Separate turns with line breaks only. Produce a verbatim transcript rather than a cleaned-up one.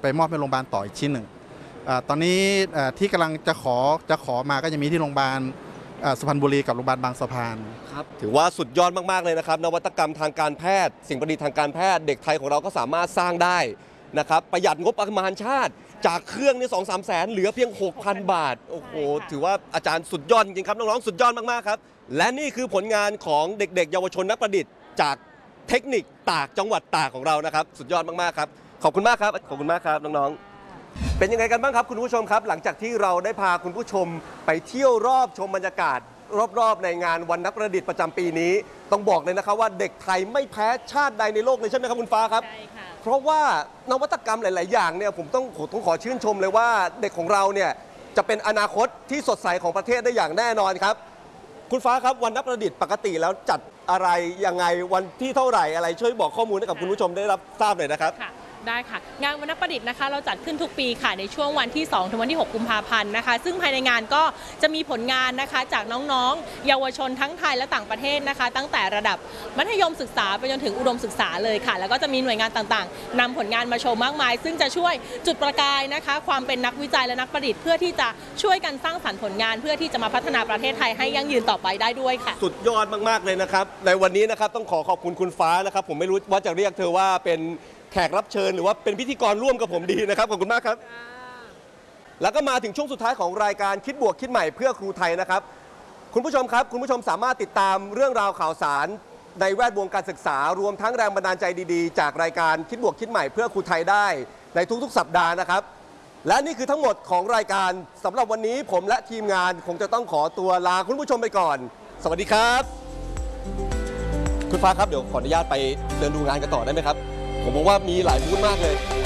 ไปมอบให้โรงพยาบาลต่ออีกชิ้นหนึ่งตอนนี้ที่กำลังจะขอจะขอมาก็จะมีที่โรงพยาบาลสุพรรณบุรีกับโรงพยาบาลบางสะพาน
ครับถือว่าสุดยอดมากๆเลยนะครับนวัตกรรมทางการแพทย์สิ่งประดิษฐ์ทางการแพทย์เด็กไทยของเราก็สามารถสร้างได้นะครับประหยัดงบประมาณชาติจากเครื่องนี่สองสามแสนเหลือเพียง หกพัน บาทโอ้โหถือว่าอาจารย์สุดยอดจริงๆครับน้องๆสุดยอดมากๆครับและนี่คือผลงานของเด็กๆเยาวชนนักประดิษฐ์จากเทคนิคตากจังหวัดตากของเรานะครับสุดยอดมากๆครับขอบคุณมากครับขอบคุณมากครับน้องๆเป็นยังไงกันบ้างครับคุณผู้ชมครับหลังจากที่เราได้พาคุณผู้ชมไปเที่ยวรอบชมบรรยากาศรอบๆในงานวันนักประดิษฐ์ประจำปีนี้ต้องบอกเลยนะครับว่าเด็กไทยไม่แพ้ชาติใดในโลกเลยใช่ไหมครับคุณฟ้าครับใช่ค่ะเพราะว่านวัตกรรมหลายๆอย่างเนี่ยผมต้องต้องขอชื่นชมเลยว่าเด็กของเราเนี่ยจะเป็นอนาคตที่สดใสของประเทศได้อย่างแน่นอนครับคุณฟ้าครับวันนักประดิษฐ์ปกติแล้วจัดอะไรยังไงวันที่เท่าไหร่อะไรช่วยบอกข้อมูลให้กับคุณผู้ชมได้รับทราบหน่อยนะครับ
ได้ค่ะงานวันนักประดิษฐ์นะคะเราจัดขึ้นทุกปีค่ะในช่วงวันที่สองถึงวันที่หกกุมภาพันธ์นะคะซึ่งภายในงานก็จะมีผลงานนะคะจากน้องๆเยาวชนทั้งไทยและต่างประเทศนะคะตั้งแต่ระดับมัธยมศึกษาไปจนถึงอุดมศึกษาเลยค่ะแล้วก็จะมีหน่วยงานต่างๆนำผลงานมาโชว์มากมายซึ่งจะช่วยจุดประกายนะคะความเป็นนักวิจัยและนักประดิษฐ์เพื่อที่จะช่วยกันสร้างสรรค์ผลงานเพื่อที่จะมาพัฒนาประเทศไทยให้ยั่งยืนต่อไปได้ด้วยค่ะ
สุดยอดมากๆเลยนะครับในวันนี้นะครับต้องขอขอบคุณคุณฟ้านะครับผมไม่รู้ว่าจะเรียกเธอว่าเป็นแขกรับเชิญหรือว่าเป็นพิธีกรร่วมกับผมดีนะครับขอบคุณมากครับแล้วก็มาถึงช่วงสุดท้ายของรายการคิดบวกคิดใหม่เพื่อครูไทยนะครับคุณผู้ชมครับคุณผู้ชมสามารถติดตามเรื่องราวข่าวสารในแวดวงการศึกษารวมทั้งแรงบันดาลใจดีๆจากรายการคิดบวกคิดใหม่เพื่อครูไทยได้ในทุกๆสัปดาห์นะครับและนี่คือทั้งหมดของรายการสำหรับวันนี้ผมและทีมงานคงจะต้องขอตัวลาคุณผู้ชมไปก่อนสวัสดีครับคุณฟ้าครับเดี๋ยวขออนุญาตไปเดินดูงานกันต่อได้ไหมครับผมบอกว่ามีหลายบูธมากเลย